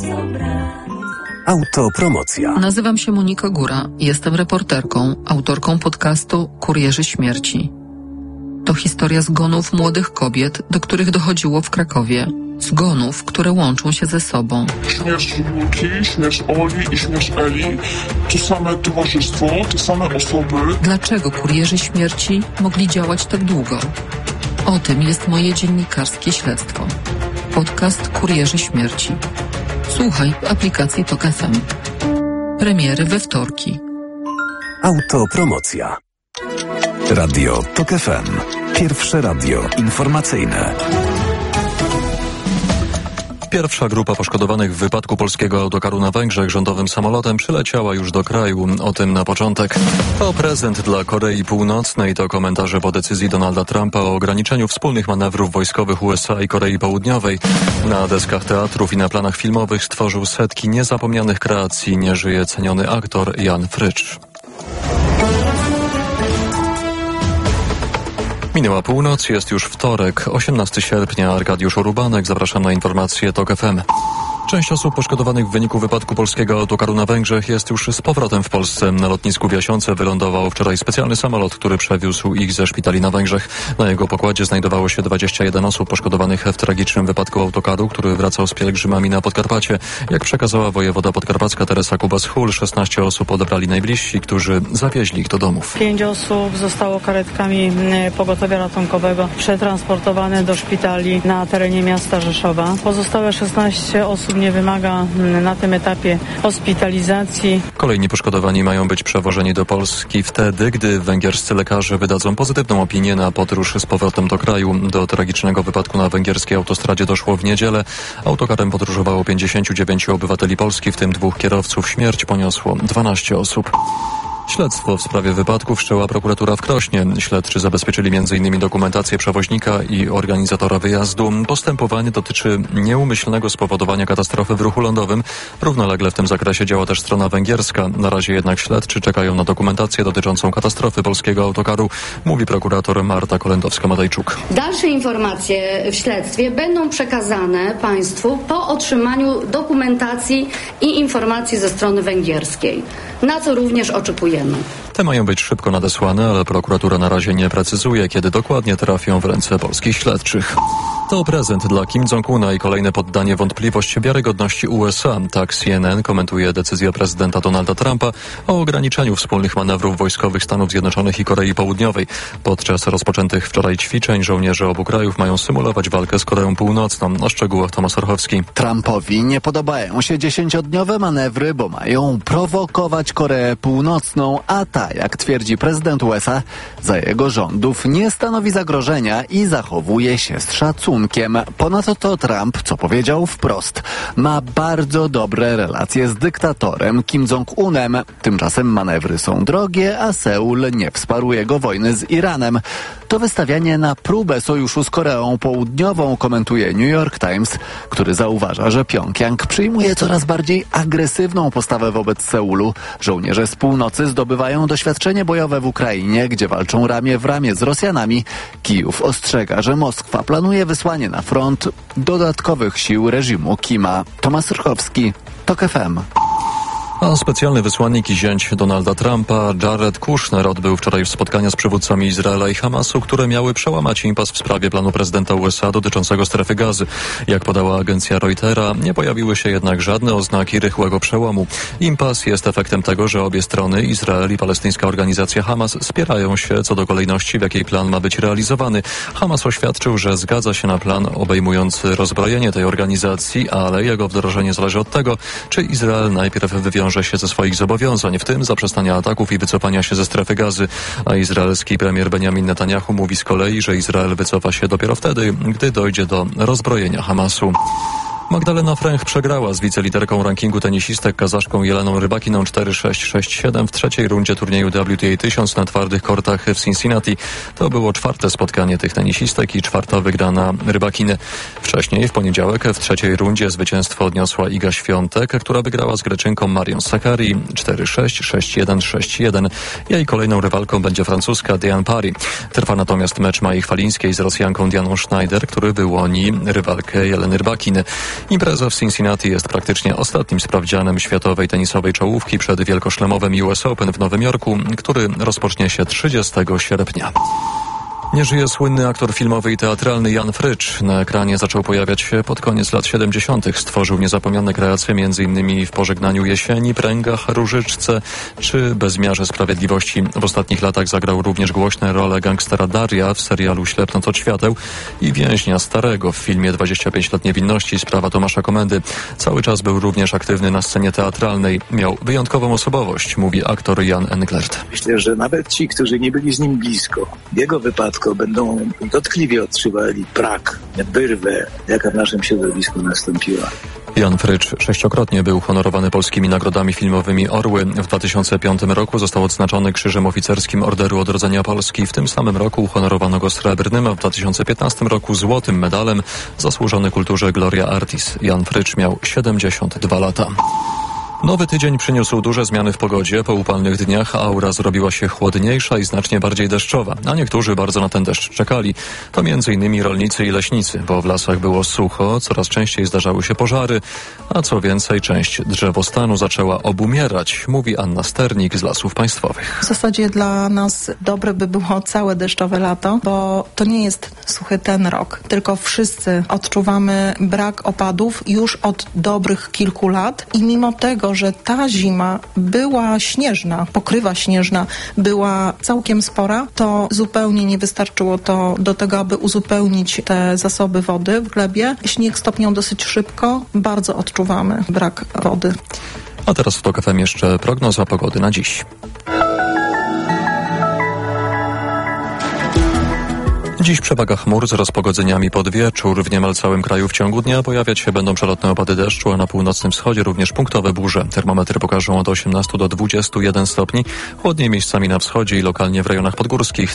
Autopromocja. Nazywam się Monika Góra. Jestem reporterką, autorką podcastu Kurierzy Śmierci. To historia zgonów młodych kobiet, do których dochodziło w Krakowie. Zgonów, które łączą się ze sobą. Śmierć Julki, śmierć Oli i śmierć Eli. To same towarzystwo, te same osoby. Dlaczego kurierzy śmierci mogli działać tak długo? O tym jest moje dziennikarskie śledztwo. Podcast Kurierzy Śmierci. Słuchaj w aplikacji TOK FM. Premiery we wtorki. Autopromocja. Radio TOK FM. Pierwsze radio informacyjne. Pierwsza grupa poszkodowanych w wypadku polskiego autokaru na Węgrzech rządowym samolotem przyleciała już do kraju. O tym na początek. To prezent dla Korei Północnej. To komentarze po decyzji Donalda Trumpa o ograniczeniu wspólnych manewrów wojskowych USA i Korei Południowej. Na deskach teatrów i na planach filmowych stworzył setki niezapomnianych kreacji. Nie żyje ceniony aktor Jan Frycz. Minęła północ, jest już wtorek, 18 sierpnia. Arkadiusz Urubanek, zapraszam na informacje TOK FM. Część osób poszkodowanych w wyniku wypadku polskiego autokaru na Węgrzech jest już z powrotem w Polsce. Na lotnisku w Jasiące wylądował wczoraj specjalny samolot, który przewiózł ich ze szpitali na Węgrzech. Na jego pokładzie znajdowało się 21 osób poszkodowanych w tragicznym wypadku autokaru, który wracał z pielgrzymami na Podkarpacie. Jak przekazała wojewoda podkarpacka Teresa Kubas-Hul, 16 osób odebrali najbliżsi, którzy zawieźli ich do domów. 5 osób zostało karetkami pogotowia ratunkowego przetransportowane do szpitali na terenie miasta Rzeszowa. Pozostałe 16 osób nie wymaga na tym etapie hospitalizacji. Kolejni poszkodowani mają być przewożeni do Polski wtedy, gdy węgierscy lekarze wydadzą pozytywną opinię na podróż z powrotem do kraju. Do tragicznego wypadku na węgierskiej autostradzie doszło w niedzielę. Autokarem podróżowało 59 obywateli Polski, w tym 2 kierowców. Śmierć poniosło 12 osób. Śledztwo w sprawie wypadku wszczęła prokuratura w Krośnie. Śledczy zabezpieczyli m.in. dokumentację przewoźnika i organizatora wyjazdu. Postępowanie dotyczy nieumyślnego spowodowania katastrofy w ruchu lądowym. Równolegle w tym zakresie działa też strona węgierska. Na razie jednak śledczy czekają na dokumentację dotyczącą katastrofy polskiego autokaru, mówi prokurator Marta Kolendowska-Matejczuk. Dalsze informacje w śledztwie będą przekazane państwu po otrzymaniu dokumentacji i informacji ze strony węgierskiej, na co również oczekujemy. Te mają być szybko nadesłane, ale prokuratura na razie nie precyzuje, kiedy dokładnie trafią w ręce polskich śledczych. To prezent dla Kim Jong-una i kolejne poddanie wątpliwości wiarygodności USA. Tak CNN komentuje decyzję prezydenta Donalda Trumpa o ograniczeniu wspólnych manewrów wojskowych Stanów Zjednoczonych i Korei Południowej. Podczas rozpoczętych wczoraj ćwiczeń żołnierze obu krajów mają symulować walkę z Koreą Północną. O szczegółach Tomasz Orchowski. Trumpowi nie podobają się 10-dniowe manewry, bo mają prowokować Koreę Północną, a ta, jak twierdzi prezydent USA, za jego rządów nie stanowi zagrożenia i zachowuje się z szacunkiem. Ponadto Trump, co powiedział wprost, ma bardzo dobre relacje z dyktatorem Kim Jong-unem. Tymczasem manewry są drogie, a Seul nie wsparł jego wojny z Iranem. To wystawianie na próbę sojuszu z Koreą Południową, komentuje New York Times, który zauważa, że Pjongjang przyjmuje coraz bardziej agresywną postawę wobec Seulu. Żołnierze z północy zdobywają doświadczenie bojowe w Ukrainie, gdzie walczą ramię w ramię z Rosjanami. Kijów ostrzega, że Moskwa planuje wysłanie na front dodatkowych sił reżimu Kima. Tomasz Rchowski, TOK FM. A specjalny wysłannik i zięć Donalda Trumpa, Jared Kushner, odbył wczoraj spotkania z przywódcami Izraela i Hamasu, które miały przełamać impas w sprawie planu prezydenta USA dotyczącego strefy Gazy. Jak podała agencja Reutera, nie pojawiły się jednak żadne oznaki rychłego przełomu. Impas jest efektem tego, że obie strony, Izrael i palestyńska organizacja Hamas, spierają się co do kolejności, w jakiej plan ma być realizowany. Hamas oświadczył, że zgadza się na plan obejmujący rozbrojenie tej organizacji, ale jego wdrożenie zależy od tego, czy Izrael najpierw wywiąże się ze swoich zobowiązań, w tym zaprzestania ataków i wycofania się ze strefy Gazy. A izraelski premier Benjamin Netanyahu mówi z kolei, że Izrael wycofa się dopiero wtedy, gdy dojdzie do rozbrojenia Hamasu. Magdalena Fręch przegrała z wiceliderką rankingu tenisistek kazaszką Jeleną Rybakiną 4-6-6-7 w trzeciej rundzie turnieju WTA 1000 na twardych kortach w Cincinnati. To było czwarte spotkanie tych tenisistek i czwarta wygrana Rybakiny. Wcześniej, w poniedziałek, w trzeciej rundzie zwycięstwo odniosła Iga Świątek, która wygrała z Greczynką Marią Sakkari 4-6, 6-1, 6-1. Jej kolejną rywalką będzie francuska Diane Parry. Trwa natomiast mecz Mai Chwalińskiej z Rosjanką Dianą Schneider, który wyłoni rywalkę Jeleny Rybakiny. Impreza w Cincinnati jest praktycznie ostatnim sprawdzianem światowej tenisowej czołówki przed wielkoszlemowym US Open w Nowym Jorku, który rozpocznie się 30 sierpnia. Nie żyje słynny aktor filmowy i teatralny Jan Frycz. Na ekranie zaczął pojawiać się pod koniec lat 70. Stworzył niezapomniane kreacje m.in. w Pożegnaniu jesieni, Pręgach, Różyczce czy Bezmiarze sprawiedliwości. W ostatnich latach zagrał również głośne role gangstera Daria w serialu Ślepnąc od świateł i więźnia starego w filmie 25 lat niewinności, sprawa Tomasza Komendy. Cały czas był również aktywny na scenie teatralnej. Miał wyjątkową osobowość, mówi aktor Jan Englert. Myślę, że nawet ci, którzy nie byli z nim blisko, w jego wypadku będą dotkliwie odczuwali brak, wyrwę, jaka w naszym środowisku nastąpiła. Jan Frycz 6-krotnie był honorowany polskimi nagrodami filmowymi Orły. W 2005 roku został odznaczony Krzyżem Oficerskim Orderu Odrodzenia Polski. W tym samym roku uhonorowano go srebrnym, a w 2015 roku złotym medalem Zasłużony Kulturze Gloria Artis. Jan Frycz miał 72 lata. Nowy tydzień przyniósł duże zmiany w pogodzie. Po upalnych dniach aura zrobiła się chłodniejsza i znacznie bardziej deszczowa, a niektórzy bardzo na ten deszcz czekali. To m.in. rolnicy i leśnicy, bo w lasach było sucho, coraz częściej zdarzały się pożary, a co więcej, część drzewostanu zaczęła obumierać, mówi Anna Sternik z Lasów Państwowych. W zasadzie dla nas dobre by było całe deszczowe lato, bo to nie jest suchy ten rok, tylko wszyscy odczuwamy brak opadów już od dobrych kilku lat i mimo tego, że ta zima była śnieżna, pokrywa śnieżna była całkiem spora, to zupełnie nie wystarczyło to do tego, aby uzupełnić te zasoby wody w glebie. Śnieg stopniał dosyć szybko, bardzo odczuwamy brak wody. A teraz w TOK FM jeszcze prognoza pogody na dziś. Dziś przewaga chmur z rozpogodzeniami pod wieczór. W niemal całym kraju w ciągu dnia pojawiać się będą przelotne opady deszczu, a na północnym wschodzie również punktowe burze. Termometry pokażą od 18 do 21 stopni. Chłodniej miejscami na wschodzie i lokalnie w rejonach podgórskich.